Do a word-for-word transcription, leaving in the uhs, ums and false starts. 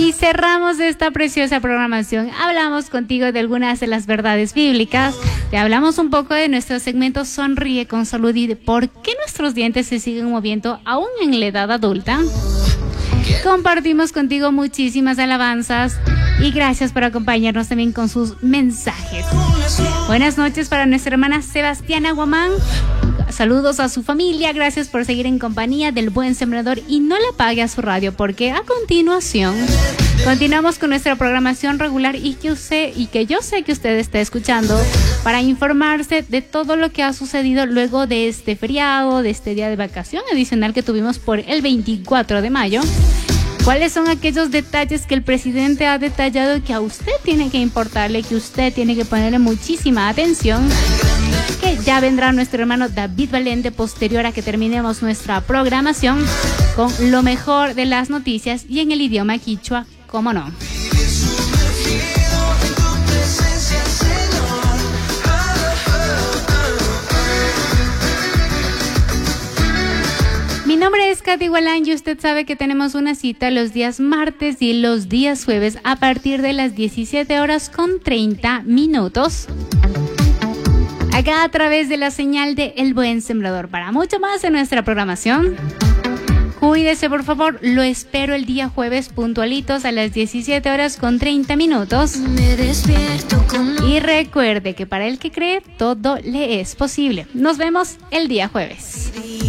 Y cerramos esta preciosa programación. Hablamos contigo de algunas de las verdades bíblicas. Te hablamos un poco de nuestro segmento Sonríe con Salud y de por qué nuestros dientes se siguen moviendo aún en la edad adulta. Compartimos contigo muchísimas alabanzas y gracias por acompañarnos también con sus mensajes. Buenas noches para nuestra hermana Sebastiana Guamán. Saludos a su familia, gracias por seguir en compañía del Buen Sembrador y no le apague a su radio porque a continuación continuamos con nuestra programación regular y que usted y que yo sé que usted está escuchando para informarse de todo lo que ha sucedido luego de este feriado, de este día de vacación adicional que tuvimos por el veinticuatro de mayo. ¿Cuáles son aquellos detalles que el presidente ha detallado que a usted tiene que importarle, que usted tiene que ponerle muchísima atención? Que ya vendrá nuestro hermano David Valente posterior a que terminemos nuestra programación con lo mejor de las noticias y en el idioma quichua, ¿cómo no? Mi nombre es Katy Gualán y usted sabe que tenemos una cita los días martes y los días jueves a partir de las diecisiete horas con treinta minutos. Acá a través de la señal de El Buen Sembrador. Para mucho más en nuestra programación. Cuídese, por favor. Lo espero el día jueves puntualitos a las diecisiete horas con treinta minutos. Me despierto con... Y recuerde que para el que cree, todo le es posible. Nos vemos el día jueves.